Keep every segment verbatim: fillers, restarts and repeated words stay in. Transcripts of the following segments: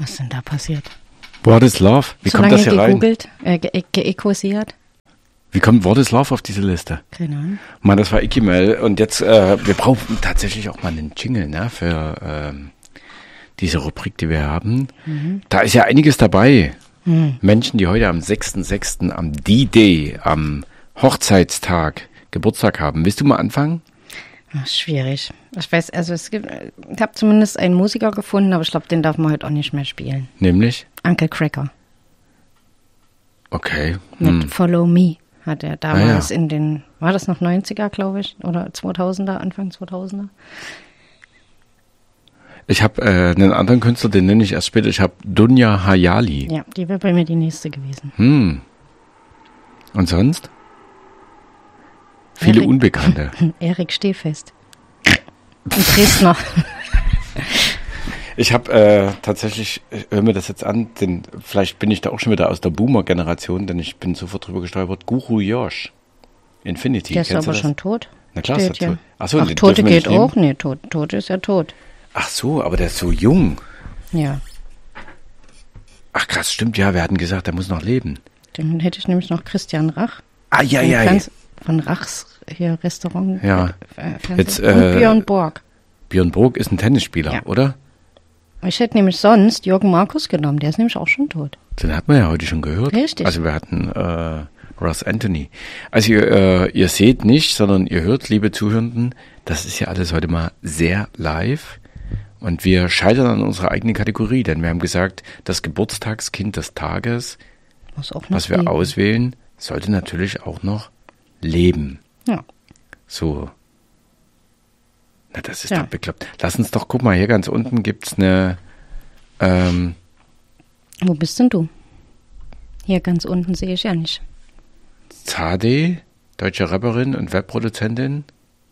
Was ist denn da passiert? What is Love? Wie so kommt das hier rein? gegoogelt, äh, ge- geekosiert. Wie kommt What is Love auf diese Liste? Keine Ahnung. Mann, das war Ikimel. Und jetzt, äh, wir brauchen tatsächlich auch mal einen Jingle, ne, für ähm, diese Rubrik, die wir haben. Mhm. Da ist ja einiges dabei. Mhm. Menschen, die heute am sechsten sechsten am D-Day, am Hochzeitstag Geburtstag haben. Willst du mal anfangen? Ach, schwierig. Ich weiß, also es gibt, ich habe zumindest einen Musiker gefunden, aber ich glaube, den darf man heute auch nicht mehr spielen. Nämlich? Uncle Cracker. Okay. Mit hm. Follow Me hat er damals ah, ja. in den, war das noch neunziger, glaube ich, oder zweitausender, Anfang zweitausender? Ich habe äh, einen anderen Künstler, den nenne ich erst später. Ich habe Dunja Hayali. Ja, die wäre bei mir die nächste gewesen. Hm. Und sonst? Viele Erik, Unbekannte. Erik Stehfest. Ein Dresdner. Ich habe äh, tatsächlich, hör mir das jetzt an, denn vielleicht bin ich da auch schon wieder aus der Boomer-Generation, denn ich bin sofort drüber gestolpert. Guru Josh. Infinity. Der ist aber schon tot. Na klar, ist er tot. Ach so, Ach, Tote geht auch? Nee, tot, tot ist ja tot. Ach so, aber der ist so jung. Ja. Ach krass, stimmt, ja, wir hatten gesagt, der muss noch leben. Dann hätte ich nämlich noch Christian Rach. Ah, ja, ja, ja. Von Rachs hier Restaurant. Ja. Äh, Jetzt, und äh, Björn Borg. Björn Borg ist ein Tennisspieler, ja. oder? Ich hätte nämlich sonst Jürgen Markus genommen, der ist nämlich auch schon tot. Den hat man ja heute schon gehört. Richtig. Also wir hatten äh, Ross Anthony. Also ihr, äh, ihr seht nicht, sondern ihr hört, liebe Zuhörenden, das ist ja alles heute mal sehr live. Und wir scheitern an unserer eigenen Kategorie, denn wir haben gesagt, das Geburtstagskind des Tages, Muss auch noch was wir leben. auswählen, sollte natürlich auch noch leben. Ja. So. Na, das ist ja. doch bekloppt. Lass uns doch, guck mal, hier ganz unten gibt's eine, ähm, Wo bist denn du? Hier ganz unten sehe ich ja nicht. Zade, deutsche Rapperin und Webproduzentin.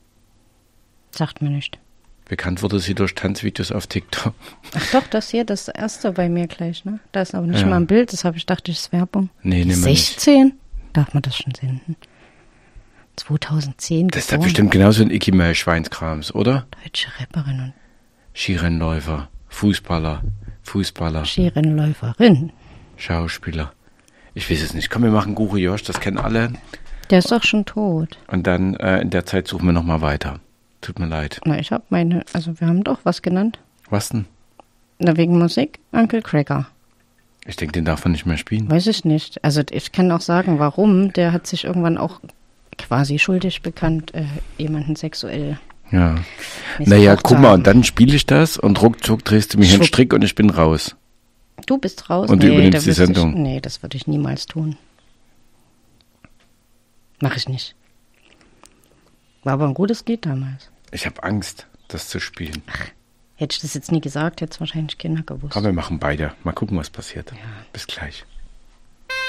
Sagt mir nicht. Bekannt wurde sie durch Tanzvideos auf TikTok. Ach doch, das hier, das erste bei mir gleich, ne? Da ist aber nicht Ja. mal ein Bild, das habe ich dachte, das ist Werbung. Nee, nehmen wir nicht. sechzehn? Darf man das schon senden? zweitausendzehn Das ist da geboren. bestimmt genauso ein Ikimel Schweinskrams, oder? Deutsche Rapperin und Skirennläufer, Fußballer, Fußballer, Skirennläuferin. Schauspieler. Ich weiß es nicht. Komm, wir machen Guru Josh, das kennen alle. Der ist doch schon tot. Und dann äh, in der Zeit suchen wir nochmal weiter. Tut mir leid. Na, ich habe meine, also wir haben doch was genannt. Was denn? Na, wegen Musik, Uncle Cracker. Ich denke, den darf man nicht mehr spielen. Weiß ich nicht. Also ich kann auch sagen, warum. Der hat sich irgendwann auch quasi schuldig bekannt, äh, jemanden sexuell. Ja. missbraucht Naja, zu guck mal, haben. und dann spiele ich das und ruckzuck drehst du mich einen Schwupp. Strick und ich bin raus. Du bist raus? Und du nee, übernimmst da die wüsste Sendung. Ich, nee, das würde ich niemals tun. Mach ich nicht. War aber ein gutes Lied damals. Ich habe Angst, das zu spielen. Hätte ich das jetzt nie gesagt, hätte es wahrscheinlich Kinder gewusst. Aber wir machen beide. Mal gucken, was passiert. Ja. Bis gleich.